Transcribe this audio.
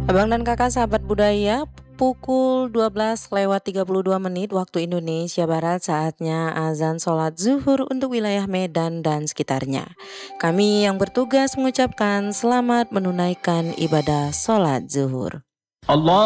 Abang dan kakak sahabat budaya, pukul 12:32 waktu Indonesia Barat saatnya azan sholat zuhur untuk wilayah Medan dan sekitarnya. Kami yang bertugas mengucapkan selamat menunaikan ibadah sholat zuhur. Allah